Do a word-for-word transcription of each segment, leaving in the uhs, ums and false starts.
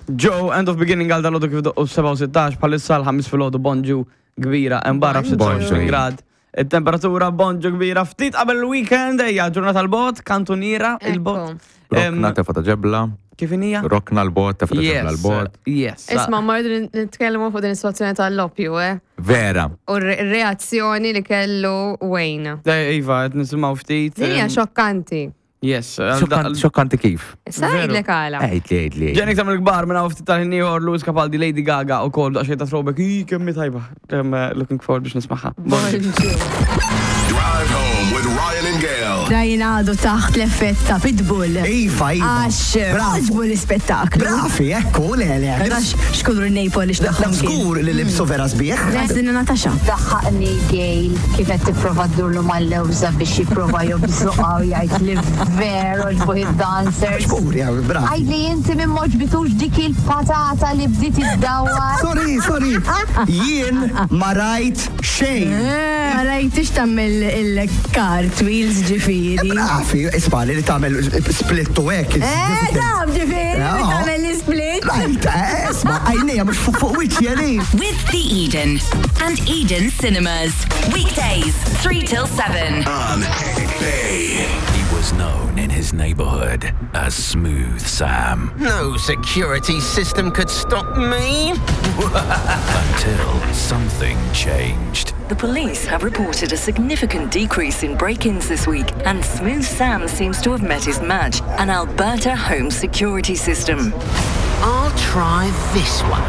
Joe, end of beginning għal dal-ħodu kif doqqu seba' u sittax bħalissa l-ħamis fil-ħodu bonġu kbira, imbarra f'-sitta u għoxrin grad. Il-temperatura bonġu kbira ftit qabel il-weekend, ejja, ġurnata l-bot, kantuniera il-bot. Rokna tefata ġebla. Kif inija? Rokna l-bot, tefata ġebla l-bot. Yes. Isma, mardu nitkellmu fuq din is-sitwazzjoni tal-loppju, eh? Vera. U r-reazzjoni li kellu Wayne. Iva, qed nisimgħu ftit. Hija xokkanti. Yes. Xokkanti kif? Sajdlek għala. Ejdli, ejdli. Ġenik tamil gbar minna uftit tal-ħinni u Luis Capaldi, Lady Gaga u kol daċċej ta' throwback. Ii, kemmi tajba. Looking forward biex nismaħħa. Drive home with Ryan and Gail. Rajna għadu taħt l-effett ta' Pitbull. Iva, iva. Għax, għaġbu l-spettaklu. Brafi, ekku, le, le. Għax, xkudru n-nejpol li xdaħħom kien. Skur li libsu vera sbieħ. Għazdina Natasha. Daħħaqni Gail kifet t-prova d-durlu mal-lewza biex jiprofa jobżuqa u jgħajt li veru ġbuħ il-dancers. Skur, ja, brafi. Għajli jinti minn moġbitux dik il-patata li bdiet id-dawar. Sorry, sorry. Jien ma rajt xejn. Ma rajtix tammel il-cartwheels ġifiri. Brafi, isbali li tamel split u ek. Eh, dam ġifiri, li tammel split. Rajt, isma, għajnija mux fuq wiċi għali. With The Eden and Eden Cinemas. Weekdays, three till seven. On Bay. He was known in his neighborhood as Smooth Sam. No security system could stop me. Until something changed. The police have reported a significant decrease in break-ins this week, and Smooth Sam seems to have met his match, an Alberta home security system. I'll try this one.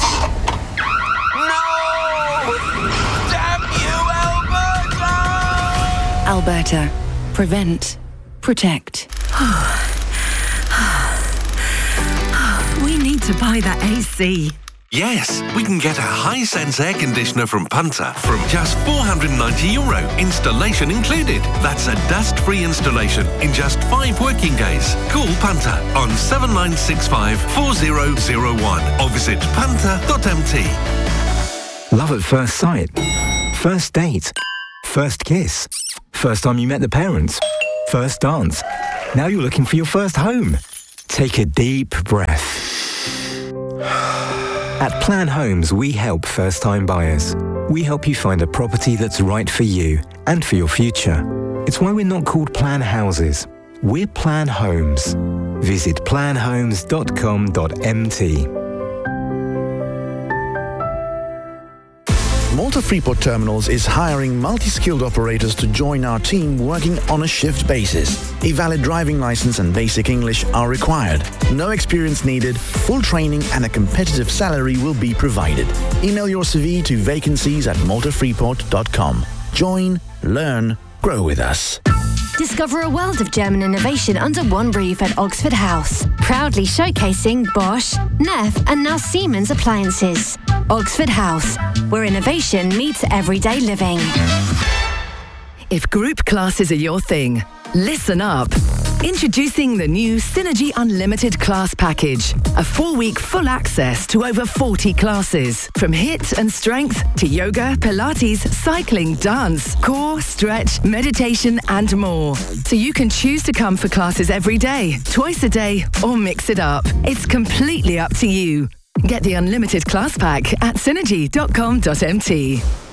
No! Damn you, Alberta! Alberta. Prevent. Protect. We need to buy that A C. Yes, we can get a Hisense air conditioner from Punter from just four hundred ninety euro, installation included. That's a dust-free installation in just five working days. Call Punter on seven nine six five four zero zero one or visit punter dot m t. Love at first sight. First date. First kiss. First time you met the parents. First dance. Now you're looking for your first home. Take a deep breath. At Plan Homes, we help first-time buyers. We help you find a property that's right for you and for your future. It's why we're not called Plan Houses. We're Plan Homes. Visit plan homes dot com dot m t. Malta Freeport Terminals is hiring multi-skilled operators to join our team working on a shift basis. A valid driving license and basic English are required. No experience needed, full training and a competitive salary will be provided. Email your C V to vacancies at malta freeport dot com. Join, learn, grow with us. Discover a world of German innovation under one roof at Oxford House. Proudly showcasing Bosch, Neff and now Siemens appliances. Oxford House, where innovation meets everyday living. If group classes are your thing, listen up. Introducing the new Synergy Unlimited Class Package. A four-week full access to over forty classes. From HIIT and strength to yoga, Pilates, cycling, dance, core, stretch, meditation and more. So you can choose to come for classes every day, twice a day or mix it up. It's completely up to you. Get the Unlimited Class Pack at synergy dot com dot m t.